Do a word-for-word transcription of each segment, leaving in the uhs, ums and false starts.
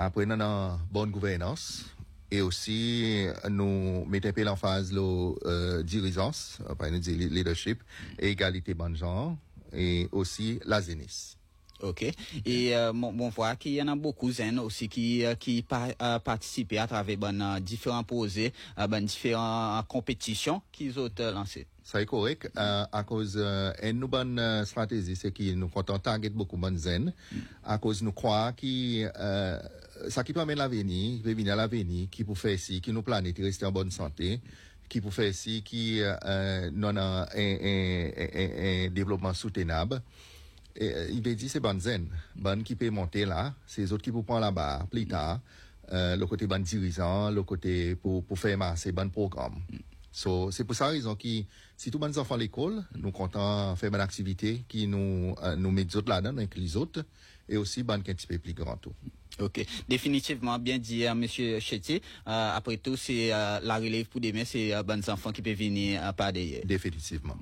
Après, nous avons bonne gouvernance. Et aussi, nous mettons peu l'emphase la euh, dirigeance, par nous dire leadership, et égalité bon genre, et aussi la jeunesse. Ok. Et euh, bon, bon voit qu'il y en a beaucoup de jeunes aussi qui euh, qui par, euh, participent à travers ben, euh, différents projets, euh, ben, différentes compétitions qu'ils ont euh, lancées. Ça est correct. Mm. Euh, à cause euh, une bonne euh, stratégie, c'est que nous comptons target beaucoup de jeunes. Mm. À cause nous croyons que euh, ça qui permet l'avenir, venir à l'avenir, qui peut faire ici, qui nous planète rester en bonne santé, qui peut faire ici, qui euh, nous a un, un, un, un développement soutenable. Et, il veut dire c'est bonne zen, bonne qui peut monter là, c'est les autres qui peuvent prendre là-bas plus tard, euh, le côté bon dirigeant, le côté pour pour faire masser bon programme. So, c'est pour ça raison qui si tout les enfants à l'école, nous comptons faire bonne activité qui nous euh, nous met d'autres là-dedans, nous inclut les autres et aussi bonne qui un petit peu plus grand tout. Ok, définitivement bien dit, euh, Monsieur Chetty. Euh, après tout, c'est euh, la relève pour demain, c'est euh, bonnes enfants qui peuvent venir euh, par derrière. Définitivement.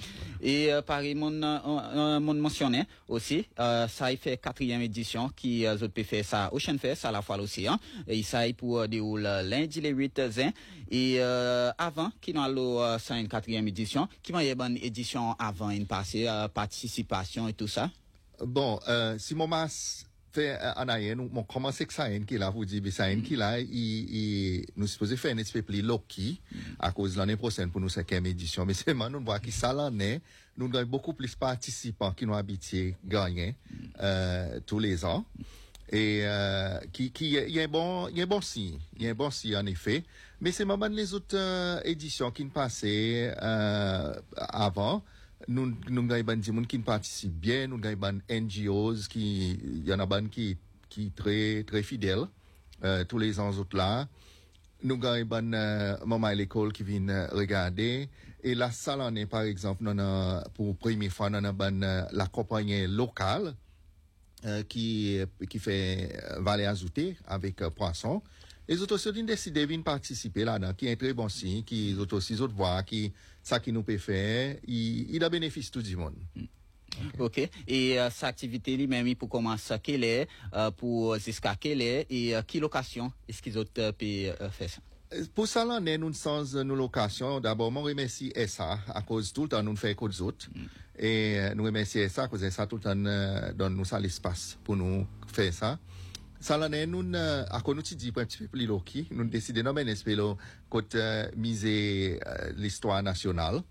Et euh, pareil, mon euh, mon mentionné aussi, euh, ça il fait quatrième édition qui euh, autres peut faire ça Ocean Fest à la fois l'océan. Et ça il pour euh, dérouler lundi les huit juin. Et euh, avant qui nous allons euh, ça une quatrième édition, qui m'a y a bonne édition avant une passée euh, participation et tout ça. Bon, euh, si mon mas fait en arrière, nous on commence avec ça qui là vous dire ça qui là il, il nous supposé faire un petit peu plus low-key à cause de l'année prochaine pour nous cinquième édition mais c'est maintenant nous voit qui ça l'année nous avons beaucoup plus participants qui nous habitués gagner euh, tous les ans et euh, qui qui il y a un bon il y a un bon signe il y a un bon signe en effet mais c'est maintenant les autres euh, éditions qui ne passaient euh, avant. Nous nous gagnons des gens qui participent bien, nous gagnons des N G Os qui il y en a ban qui qui très très fidèles euh, tous les ans autres là. Nous gagnons ban euh, maman à l'école qui viennent regarder et la salle année par exemple nous a pour première fois nous a ban euh, la compagnie locale euh, qui qui fait euh, Valais Azouté avec euh, poisson. Les autres aussi ont décidé de venir participer là-dedans, qui est un très bon signe, qui autres aussi autres voient, qui ça qui nous peut faire, il, il a bénéfice tout le monde. Ok. okay. Et euh, cette activité lui-même, pour commencer, quelle est, euh, pour jusqu'à quelle est, et euh, quelle location est-ce qu'ils ont euh, pu euh, faire ça? Pour ça, là, nous sommes nos locations. D'abord, moi, remercie S A, à cause tout le temps, nous faisons des autres. Mm. Et euh, nous remercions S A, à cause de ça, tout le temps, euh, donne nous ça l'espace pour nous faire ça. Ça l'année nous à quoi nous dit un petit peu plus loqué nous décidons de mener ce côté miser l'histoire nationale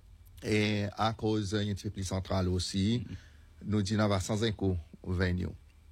et à cause un petit peu plus central aussi nous disons va sans un coup venue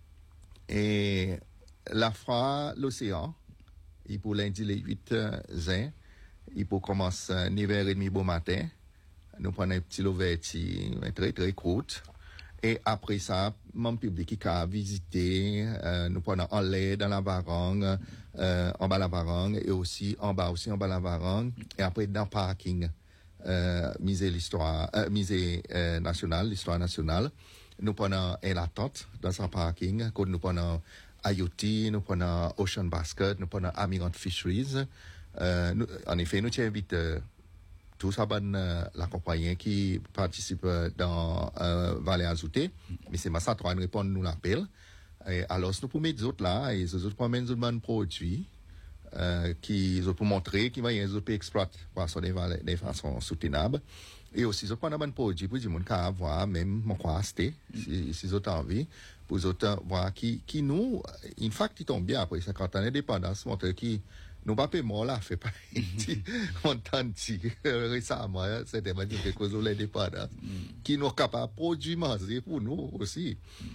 et la fois l'océan il pour lundi les huit juin il pour commencer neuf heures trente bon matin nous prenons un petit loverti très très courte. Et après ça, mon public qui a visité, euh, nous prenons en l'air dans la varangue, euh, en bas la varangue, et aussi en bas aussi en bas la varangue, et après dans le parking, euh, musée l'histoire, euh, musée euh, national, l'histoire nationale, nous prenons une attente dans un parking, quand nous prenons I O T, nous prenons Ocean Basket, nous prenons Amigrant Fisheries, euh, nous, en effet, nous t'invitons tout ça ben euh, la compagnie qui participe dans euh, Valais Azouté mais c'est ça trois répondre nous l'appel et alors nous pour mettre autres là et les autres promènent des bons produits euh, qui ils pour montrer qui va les autres exploiter poisson des Valais de façon soutenable et aussi ils ont pas de bons produits pour du monde qu'à avoir même mon quoi acheter si si ils ont envie pour les autres voir qui qui nous in fact ils tombent bien après cinquante ans d'indépendance montrer qui nous pas paiement là fait pas montant récemment c'était pas dire quelque chose de l'indépendance qui nous capable produire manger pour nous aussi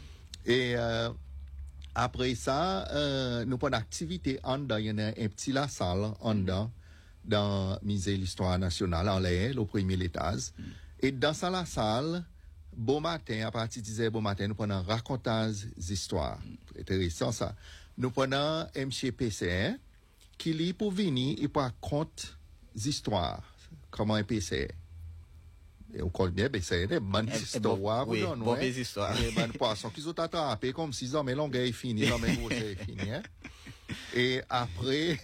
et euh, après ça euh, nous prenons activité en dedans il y a un petit la salle en dedans dans musée l'histoire nationale en l'air au premier étage et dans ça la salle bon matin à partir de dix heures bon matin nous prenons racontage d'histoire intéressant ça nous prenons M C P C R qui lit pour venir et pour raconter histoires comment un P C et on connaît bien ben c'est des bonnes histoires oui bonnes histoires des bonnes poissons qu'ils ont attrapé comme six ans mais longueur est finie non mais c'est fini hein et après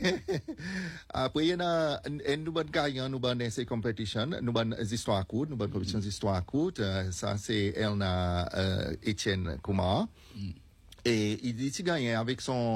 après il y a une nous bonne gagnant nous bonne ces compétition nous bonne histoires courtes nous bonne compétition histoires courtes ça c'est Elna Etienne Kumar et il dit qu'il gagne avec son